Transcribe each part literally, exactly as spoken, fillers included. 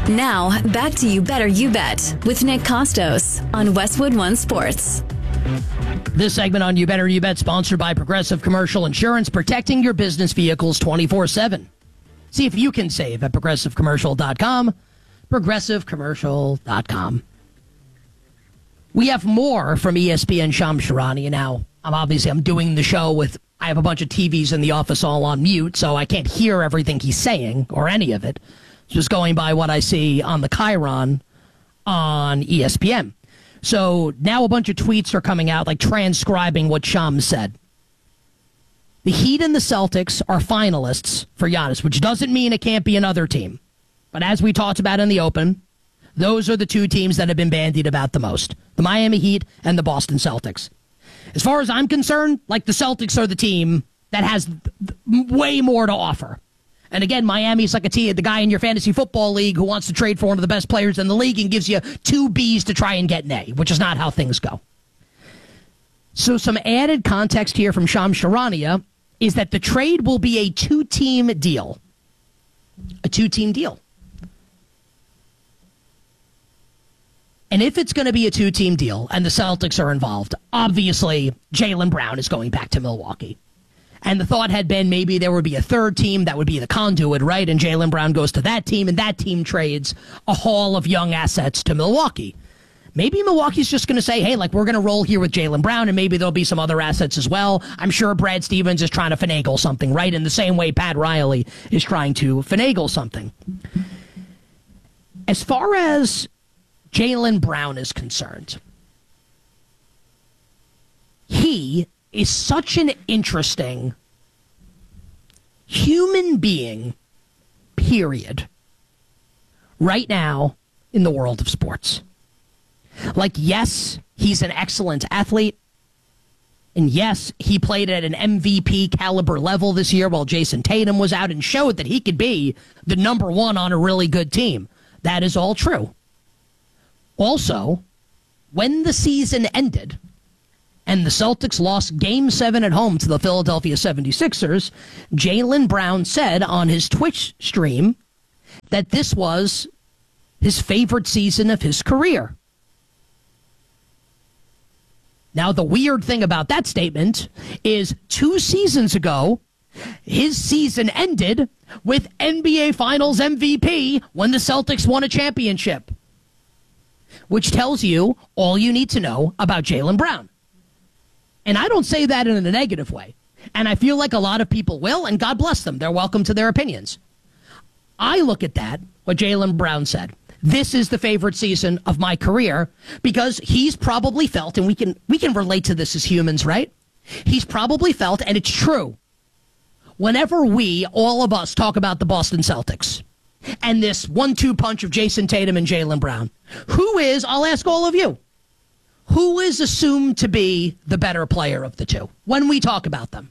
Now, back to You Better You Bet with Nick Costos on Westwood One Sports. This segment on You Better You Bet sponsored by Progressive Commercial Insurance, protecting your business vehicles twenty-four seven. See if you can save at progressive commercial dot com. progressive commercial dot com. We have more from E S P N Shams Charania now. I'm obviously I'm doing the show with I have a bunch of T Vs in the office all on mute, so I can't hear everything he's saying or any of it. Just going by what I see on the Chyron on E S P N. So now a bunch of tweets are coming out, like transcribing what Shams said. The Heat and the Celtics are finalists for Giannis, which doesn't mean it can't be another team. But as we talked about in the open, those are the two teams that have been bandied about the most. The Miami Heat and the Boston Celtics. As far as I'm concerned, like the Celtics are the team that has way more to offer. And again, Miami's like a team, the guy in your fantasy football league who wants to trade for one of the best players in the league and gives you two B's to try and get an A, which is not how things go. So some added context here from Shams Charania is that the trade will be a two-team deal. A two-team deal. And if it's going to be a two-team deal and the Celtics are involved, obviously Jaylen Brown is going back to Milwaukee. And the thought had been maybe there would be a third team that would be the conduit, right? And Jaylen Brown goes to that team, and that team trades a haul of young assets to Milwaukee. Maybe Milwaukee's just going to say, hey, like, we're going to roll here with Jaylen Brown, and maybe there'll be some other assets as well. I'm sure Brad Stevens is trying to finagle something, right? In the same way Pat Riley is trying to finagle something. As far as Jaylen Brown is concerned, he is such an interesting human being, period, right now in the world of sports. Like, yes, he's an excellent athlete. And yes, he played at an M V P caliber level this year while Jason Tatum was out and showed that he could be the number one on a really good team. That is all true. Also, when the season ended and the Celtics lost Game seven at home to the Philadelphia seventy-sixers, Jaylen Brown said on his Twitch stream that this was his favorite season of his career. Now, the weird thing about that statement is two seasons ago, his season ended with N B A Finals M V P when the Celtics won a championship, which tells you all you need to know about Jaylen Brown. And I don't say that in a negative way. And I feel like a lot of people will, and God bless them. They're welcome to their opinions. I look at that, what Jaylen Brown said. This is the favorite season of my career because he's probably felt, and we can we can relate to this as humans, right? He's probably felt, and it's true, whenever we, all of us, talk about the Boston Celtics and this one two punch of Jason Tatum and Jaylen Brown, who is, I'll ask all of you, who is assumed to be the better player of the two when we talk about them?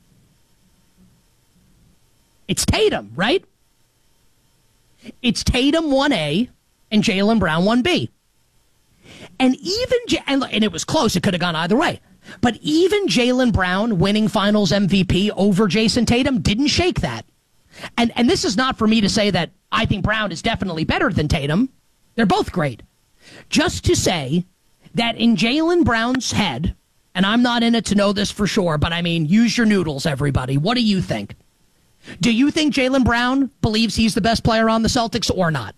It's Tatum, right? It's Tatum one A and Jaylen Brown one B. And even, J- and, and it was close, it could have gone either way. But even Jaylen Brown winning Finals M V P over Jason Tatum didn't shake that. And and this is not for me to say that I think Brown is definitely better than Tatum. They're both great. Just to say that in Jaylen Brown's head, and I'm not in it to know this for sure, but I mean, use your noodles, everybody. What do you think? Do you think Jaylen Brown believes he's the best player on the Celtics or not?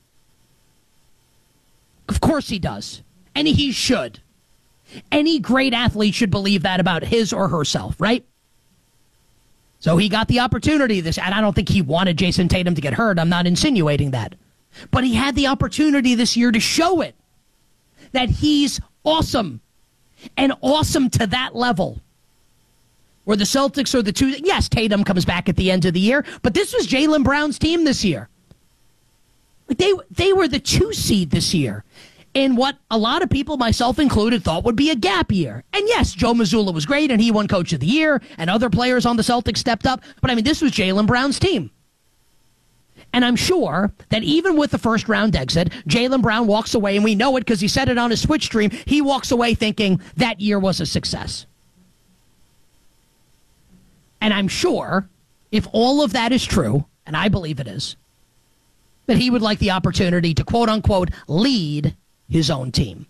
Of course he does. And he should. Any great athlete should believe that about his or herself, right? So he got the opportunity this, and I don't think he wanted Jason Tatum to get hurt. I'm not insinuating that. But he had the opportunity this year to show it, that he's awesome, and awesome to that level. Where the Celtics are the two, yes, Tatum comes back at the end of the year, but this was Jaylen Brown's team this year. Like they, they were the two seed this year in what a lot of people, myself included, thought would be a gap year. And yes, Joe Mazzulla was great, and he won Coach of the Year, and other players on the Celtics stepped up. But, I mean, this was Jaylen Brown's team. And I'm sure that even with the first-round exit, Jaylen Brown walks away, and we know it because he said it on his Twitch stream, he walks away thinking that year was a success. And I'm sure if all of that is true, and I believe it is, that he would like the opportunity to quote-unquote lead his own team.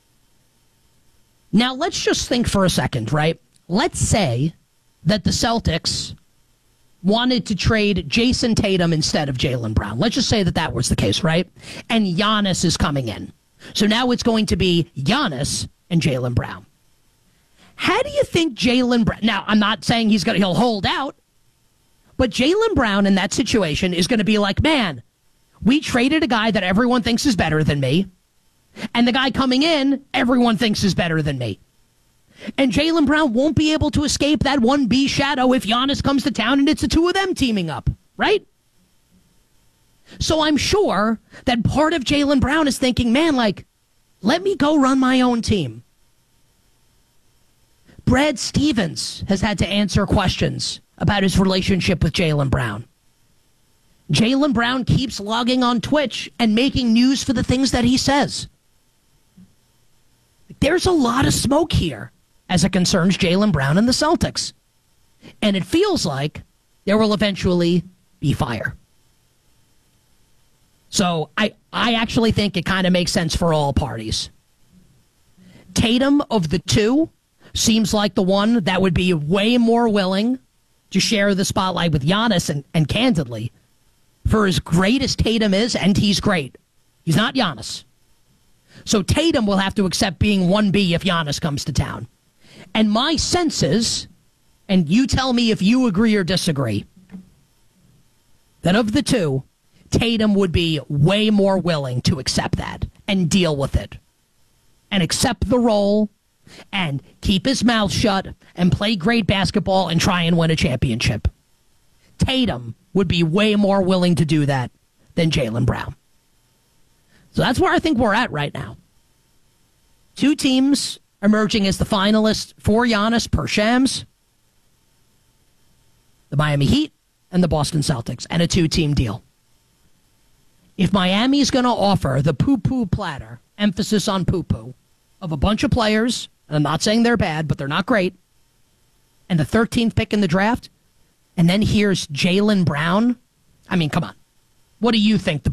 Now, let's just think for a second, right? Let's say that the Celtics wanted to trade Jason Tatum instead of Jaylen Brown. Let's just say that that was the case, right? And Giannis is coming in. So now it's going to be Giannis and Jaylen Brown. How do you think Jaylen Brown... Now, I'm not saying he's gonna he'll hold out, but Jaylen Brown in that situation is going to be like, man, we traded a guy that everyone thinks is better than me, and the guy coming in, everyone thinks is better than me. And Jaylen Brown won't be able to escape that one B shadow if Giannis comes to town and it's the two of them teaming up, right? So I'm sure that part of Jaylen Brown is thinking, man, like, let me go run my own team. Brad Stevens has had to answer questions about his relationship with Jaylen Brown. Jaylen Brown keeps logging on Twitch and making news for the things that he says. There's a lot of smoke here as it concerns Jaylen Brown and the Celtics. And it feels like there will eventually be fire. So I, I actually think it kind of makes sense for all parties. Tatum, of the two, seems like the one that would be way more willing to share the spotlight with Giannis. And, and candidly, for as great as Tatum is, and he's great, he's not Giannis. So Tatum will have to accept being one B if Giannis comes to town. And my sense is, and you tell me if you agree or disagree, that of the two, Tatum would be way more willing to accept that and deal with it and accept the role and keep his mouth shut and play great basketball and try and win a championship. Tatum would be way more willing to do that than Jaylen Brown. So that's where I think we're at right now. Two teams emerging as the finalists for Giannis per Shams. The Miami Heat and the Boston Celtics, and a two-team deal. If Miami's going to offer the poo-poo platter, emphasis on poo-poo, of a bunch of players, and I'm not saying they're bad, but they're not great, and the thirteenth pick in the draft, and then here's Jaylen Brown, I mean, come on. What do you think the